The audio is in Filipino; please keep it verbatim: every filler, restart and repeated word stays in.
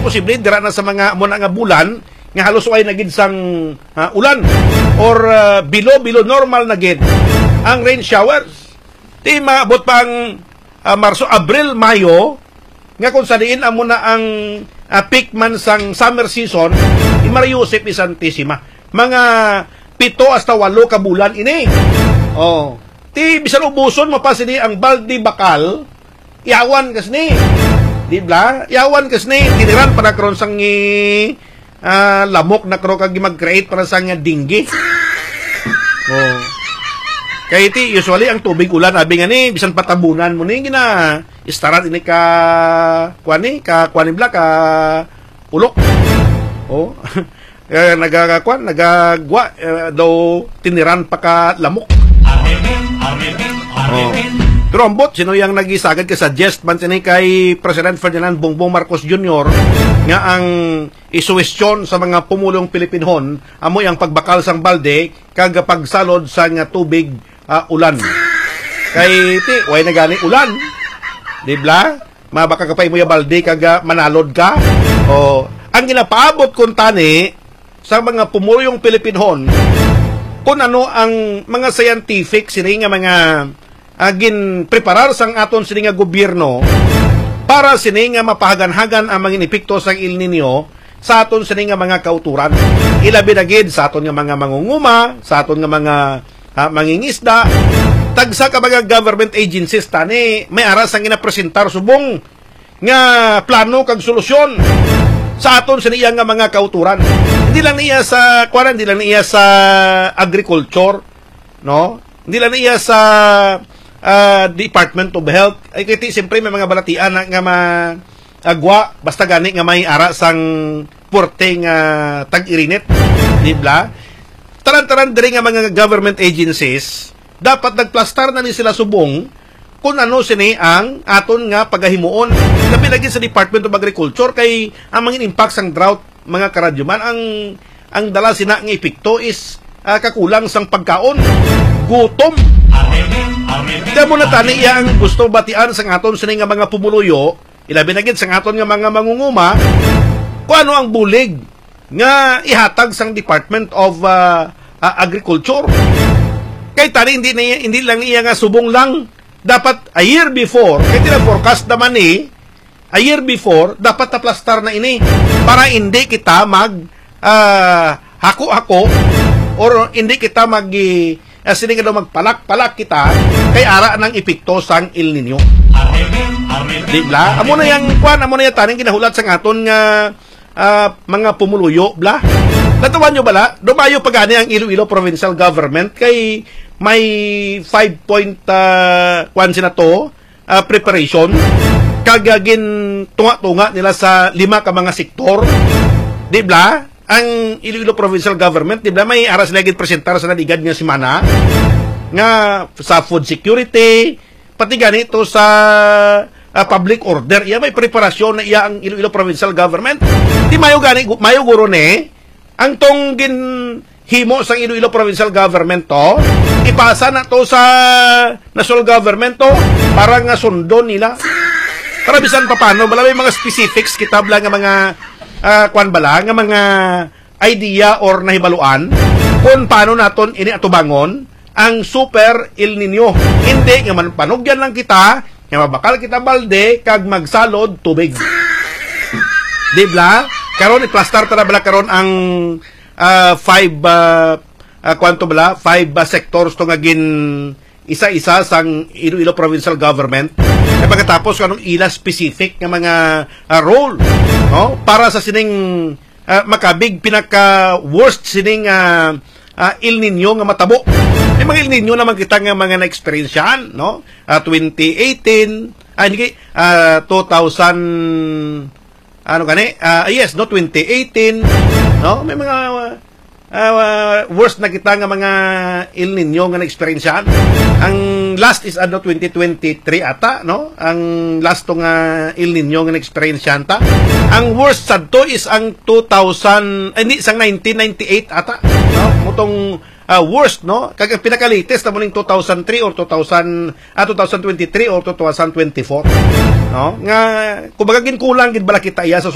posible dira na sa mga mo na nga bulan nga halos way na gid sang uh, ulan or uh, below below normal na gid ang rain showers. Di maabot pang uh, Marso, Abril, Mayo nga kung sa diin amo na ang uh, peak man sang summer season, di Mario Joseph Isantissima. Mga pito hasta walo ka bulan ini. Oh. Ti bisan ubuson mo pa sini ang baldi bakal, yawan kas ni. Di ba? Yawan kas ni tiniran para karon sang uh, lamok na karo kag mag-create para sang dinggi. Oh. Kaya iti, usually, ang tubig ulan, abi nga ni, bisan patabunan mo ni, gina, istarat ini ka, kuan ni, ka, kuan ni bla, ka, ulok. Oh, eh, nagagakuan, nagagwa, eh, daw, tiniran pa ka lamok. Oh. Pero ambot, sino yung nagisagad ka suggest man sini kay President Ferdinand Bongbong Marcos Junior nga ang isuwestiyon sa mga pumulong Pilipinhon amoy ang pagbakal sang balde kag pagsalod sa nga tubig uh, ulan. Kay ti, way na gani ulan. Di ba? Mabaka kapay mo yung balde kag uh, manalod ka. O, ang ginapaabot kun tani sa mga pumulong Pilipinhon kung ano ang mga scientific sini nga mga agin preparar sang aton sini nga gobyerno para sini nga mapahagan-hagan ang mga epekto sang El Nino sa aton sini nga mga kauturan. Ilabi na gid sa aton nga mga mangunguma, sa aton nga mga ha, mangingisda, tagsa ka mga government agencies tani may aras ang ginapresentar subong nga plano kag solusyon sa aton sini nga mga kauturan. Hindi lang niya sa kuan, hindi lang niya sa agriculture, no? Hindi lang niya sa Uh, Department of Health. Ay kiti siyempre may mga balatian na nga maagwa basta gani nga may ara sang porteng uh, tag-irinit, di ba? Taran-taran diri nga mga government agencies dapat nagplastar na ni sila subong kung ano sini ang aton nga pagahimuon. Labi lagi sa Department of Agriculture kay ang mga impact sang drought mga karadyoman ang ang dala sina nga epekto is uh, kakulang sang pagkaon, gutom. Damo na tani iya ang gusto batian sa aton sini nga mga pumuluyo, ilabi na gid sa aton nga mga mangunguma, kung ano ang bulig nga ihatag sang Department of uh, uh, Agriculture. Kay tani hindi na, hindi lang iya nga subong lang, dapat a year before, kay tina forecast naman ni a year before dapat taplastar na ini para hindi kita mag uh, hako-hako or hindi kita mag uh, sini nga daw magpalak-palak kita kay ara ng epekto sang El Nino. Di bla? Amo na yang kwan, amo na yang taning ginahulat sang aton nga uh, mga pumuluyo bla. Natawan nyo bala, dumayo pagani ang Iloilo Provincial Government kay may five point uh, kwan sina to uh, preparation kagagin tunga-tunga nila sa lima ka mga sektor. Di bla? Ang Iloilo Provincial Government, di ba, may aras na presentar sa naligad nga simana nga sa food security, pati ganito sa uh, public order. Iya may preparasyon na iya ang Iloilo Provincial Government. Di mayo gani, mayo guro ne, ang tong ginhimo sa Iloilo Provincial Government to, ipasa na to sa national government to, para nga sundon nila. Para bisan pa paano, bala may mga specifics, kitab lang nga mga Uh, kwan bala nga mga idea or nahibaluan kung paano naton ini atubangon ang super El Nino. Hindi nga man panugyan lang kita nga mabakal kita balde kag magsalod tubig. Di bla? Karon i-plaster ta bala karon ang uh, five uh, uh, kwanto bala five uh, sectors to nga gin isa-isa sang Iloilo Provincial Government. E pagkatapos kanong ila specific nga mga uh, role, no? Para sa sining uh, makabig pinaka worst sining uh, uh, El Nino nga matabo. May mga El Nino naman kita nga mga na-experiencean, no? Uh, twenty eighteen, ah, hindi, uh, two thousand, ano gani? Uh, yes, no, twenty eighteen, no? May mga uh, Uh, worst na kita nga mga El Nino nga na-experiencean. Ang last is ano twenty twenty-three ata, no? Ang last to nga El Nino nga na-experiencean ta. Ang worst sad to is ang two thousand, eh, hindi, sang nineteen ninety-eight ata, no? Mutong uh, worst, no? Kag pinaka-latest na mo ning two thousand three or two thousand, ah, twenty twenty-three or two thousand twenty-four, no? Nga kumbaga ginkulang gid bala kita iya sa